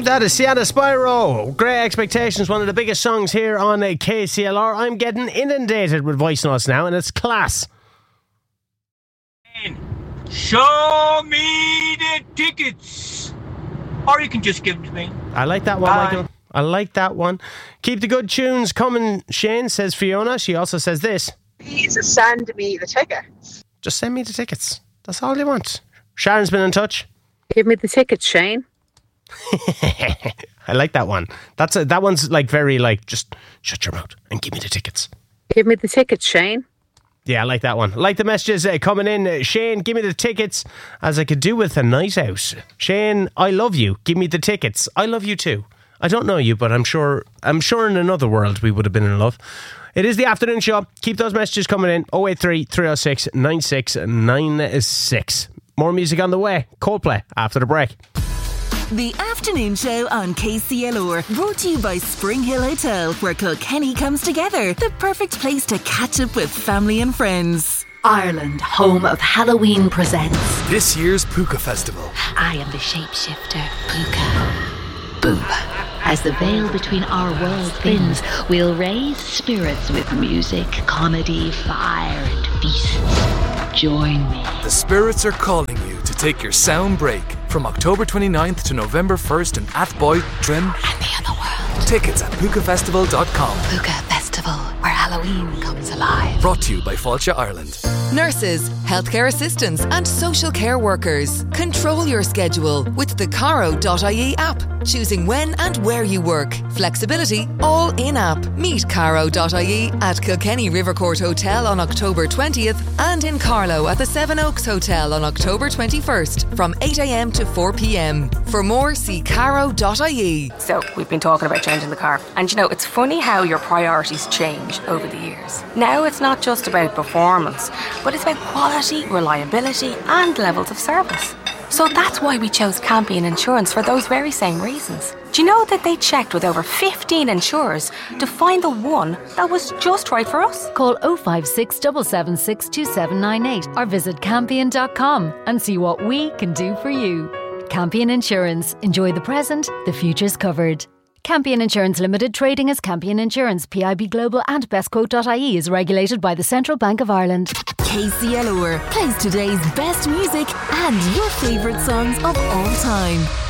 That is Sienna Spyro. Great Expectations, one of the biggest songs here on KCLR. I'm getting inundated with voice notes now, and it's class. Show me the tickets. Or you can just give them to me. I like that one, Michael. I like that one. Keep the good tunes coming, Shane, says Fiona. She also says this. Please send me the tickets. Just send me the tickets. That's all you want. Sharon's been in touch. Give me the tickets, Shane. I like that one. That one's like very like, just shut your mouth and give me the tickets. Give me the tickets, Shane. Yeah, I like that one. I like the messages coming in. Shane, give me the tickets as I could do with a night out. Shane, I love you. Give me the tickets. I love you too. I don't know you, but I'm sure in another world we would have been in love. It is the afternoon show. Keep those messages coming in. 083 306 9696. More music on the way. Coldplay after the break. The afternoon show on KCLR, brought to you by Spring Hill Hotel, where Kilkenny comes together. The perfect place to catch up with family and friends. Ireland, home of Halloween, presents this year's Puka Festival. I am the shapeshifter, Puka. Boom. As the veil between our worlds thins, we'll raise spirits with music, comedy, fire, and feasts. Join me. The spirits are calling you to take your sound break from October 29th to November 1st in Athboy, Trim, and the other world. Tickets at pukafestival.com. Puka Festival, where Halloween comes alive. Brought to you by Fáilte Ireland. Nurses, healthcare assistants and social care workers. Control your schedule with the Caro.ie app. Choosing when and where you work. Flexibility, all in-app. Meet Caro.ie at Kilkenny Rivercourt Hotel on October 20th and in Carlow at the Seven Oaks Hotel on October 21st from 8 a.m. to 4 p.m. For more, see Caro.ie. So, we've been talking about changing the car. And you know, it's funny how your priorities change over the years. Now it's not just about performance, but it's about quality, reliability and levels of service. So that's why we chose Campion Insurance for those very same reasons. Do you know that they checked with over 15 insurers to find the one that was just right for us? Call 056 776 2798 or visit Campion.com and see what we can do for you. Campion Insurance. Enjoy the present, the future's covered. Campion Insurance Limited, trading as Campion Insurance, PIB Global and bestquote.ie is regulated by the Central Bank of Ireland. KCLR plays today's best music and your favourite songs of all time.